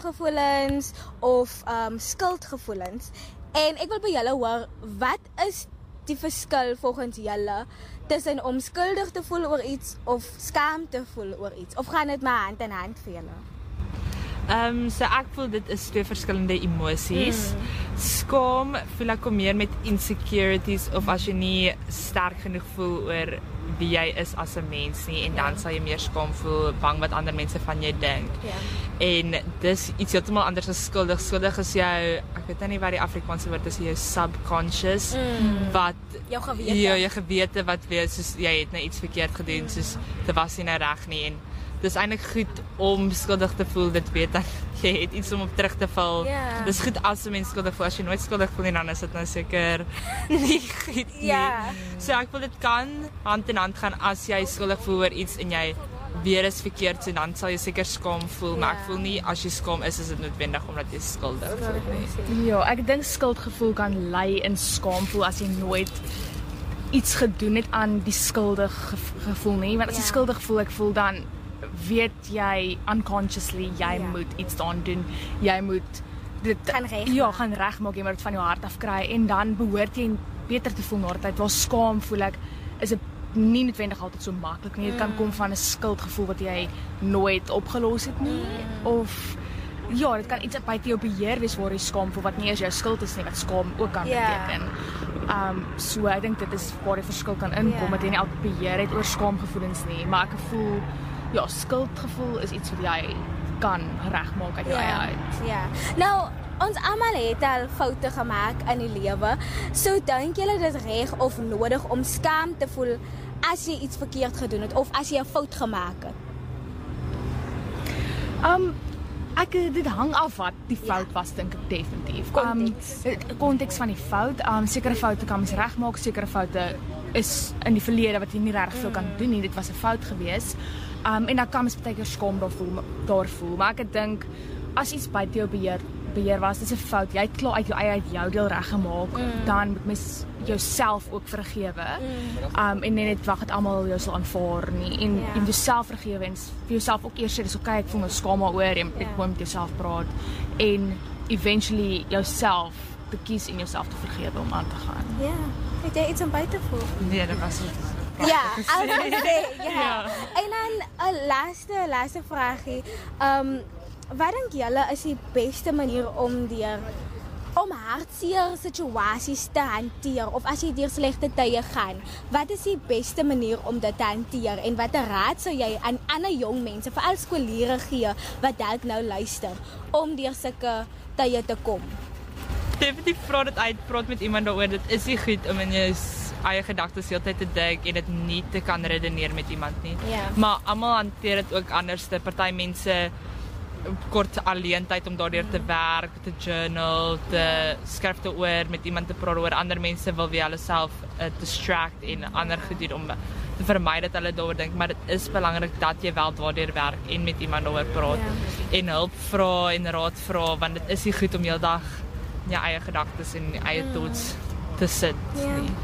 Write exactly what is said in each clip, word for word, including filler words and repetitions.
skaamgevoelens of um, skuldgevoelens. En ek wil by julle hoor, wat is die verskil volgens julle tussen om skuldig te voel oor iets of skaam te voel oor iets? Of gaan dit maar hand in hand vir julle? Um, so ek voel dit is twee verskillende emosies. Mm. Skaam voel ek kom meer met insecurities of as jy nie sterk genoeg voel oor wie jy is as 'n mens nie en dan ja. Sal jy meer skaam voel, bang wat ander mense van jou dink. Ja. En dis iets heeltemal anders as skuldig. Skuldig is jou, ek weet nou nie wat die Afrikaanse woord is, jou subconscious mm. wat jou gewete. Ja, jou gewete wat weet soos jy het nou iets verkeerd gedoen, mm. soos dit was nie nou reg nie en dis eintlik goed om skuldig te voel, dit weet dat jy het iets om op terug te val. Yeah. Dis goed as 'n mens skuldig voel, as jy nooit skuldig voel nie, dan is dit nou seker nie goed nie. Yeah. So ek voel dit kan hand in hand gaan as jy skuldig voel oor iets en jy weer is verkeerd, so dan sal jy seker skaam voel, yeah. maar ek voel nie as jy skaam is, is dit noodwendig omdat jy skuldig voel nie. Ja, ek dink skuldgevoel kan lei in skaam voel as jy nooit iets gedoen het aan die skuldig gevoel nie, want as jy yeah. skuldig voel, ek voel dan weet jy unconsciously jy ja. Moet iets daan doen, jy moet dit gaan reg ja, gaan regmaak, jy moet dit van jou hart af kry en dan behoort jy beter te voel na tyd. Waar skaam voel ek is dit nie noodwendig altyd so maklik nie. Dit mm. kan kom van 'n skuldgevoel wat jy nooit opgelos het nie mm. of ja, dit kan iets buite jou beheer wees waar jy skaam voel wat nie eens jou skuld is nie, wat skaam ook kan yeah. beteken. Um so ek dink dit is waar die verskil kan inkom, yeah. dat jy nie altyd beheer het oor skaamgevoelens nie, maar ek voel ja, skuldgevoel is iets wat jy kan regmaak uit jou ja, eie uit. Ja. Nou, ons almal het al foute gemaak in die lewe. So dink julle dit reg of nodig om skaam te voel as jy iets verkeerd gedoen het of as jy 'n fout gemaak het? Um ek dit hang af wat die fout ja. Was, dink ek definitief. Konteks. Um konteks van die fout. Um sekere foute kan mens regmaak, sekere foute is in die verlede wat jy nie reg veel kan doen nie. Dit was 'n fout gewees. Um, en dan kan mens baie keer skaam daar voel, daar voel. Maar ek dink, as iets buite jou beheer, beheer was, dit is 'n fout, jy het klaar uit jou eie uit jou deel reggemaak, mm. dan moet mens jouself ook vergewe. Mm. Um, en net wag het almal jou sal aanvaar nie. En yeah. en jouself vergewe en vir jouself ook eers sê, dis okay, ek voel nou skaam daaroor en ek moet met jouself praat. En eventually jouself te kies en jouself te vergewe om aan te gaan. Ja, yeah. Het jy iets om by te voel? Nee, dat was het. Ja, altyd sê, ja. ja. En dan 'n laaste laaste vraagie. Ehm um, wat dink julle is die beste manier om deur om hartseer situasies te hanteer of as jy deur slegte tye gaan? Wat is die beste manier om dit te hanteer en watter raad sou jy aan ander jong mense, veral skoolleerders gee wat dalk nou luister om deur sulke tye te kom? Definitief vra dit uit, praat met iemand daaroor. Dit is nie goed om in jou eie gedagtes heeltyd te dink en dit nie te kan redeneer met iemand nie. Yeah. Maar almal hanteer dit ook anders. Party mense kort alleen tyd om daardeur te werk, te journal, te skryf te oor, met iemand te praat oor. Ander mense wil weer hulle self uh, distract en ander goed doen om te vermy dat hulle daaroor dink, maar dit is belangrik dat jy wel daardeur werk en met iemand daaroor praat yeah. en hulp vra en raad vra, want dit is nie goed om heeldag jou eie gedagtes en eie mm. thoughts te sit yeah. nie.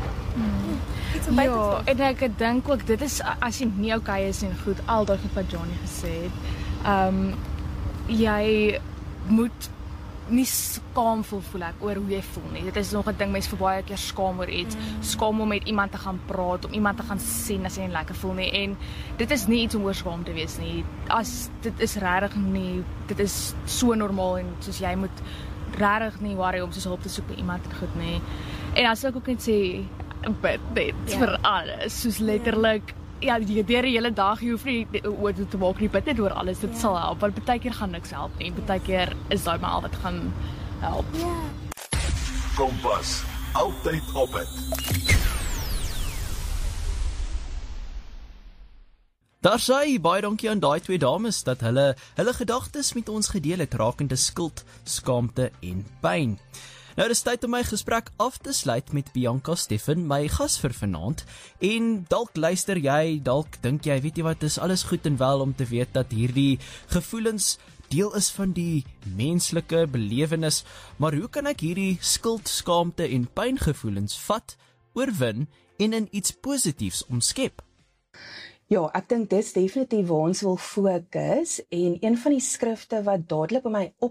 Mm. Ja, en ek dink ook dit is as jy nie okay is en goed, al daai goed wat Johnny gesê het. Um jy moet nie skaam voel voel ek oor hoe jy voel nie. Dit is nog 'n ding mense vir baie keer skaam oor iets. Mm. Skaam om met iemand te gaan praat, om iemand te gaan sien as jy nie lekker voel nie. En dit is nie iets om oor skaam te wees nie. As dit is regtig nie, dit is so normaal en soos jy moet regtig nie worry om soos hulp te soek by iemand en goed nie. En as ek ook net sê bid net ja. vir alles, soos letterlik ja, jy deur die hele dag, jy hoef nie oor te maak nie, bid net oor alles, dit ja. sal help, want baie keer gaan niks help nie, baie keer is daai maar al wat gaan help. Ja. Kompas, altyd op het. Daar sê baie dankie aan daai twee dames dat hulle hulle gedagtes met ons gedeel het rakende skuld, skaamte en pyn. Nou dis tyd om my gesprek af te sluit met Bianca Steffen, my gas vir vanaand. En dalk luister jy, dalk dink jy, weet jy wat, dis alles goed en wel om te weet dat hierdie gevoelens deel is van die menslike belewenis, maar hoe kan ek hierdie skuld, skaamte en pyngevoelens vat, oorwin en in iets positiefs omskep? Ja, ek dink dis definitief waar ons wil fokus en een van die skrifte wat dadelik by my op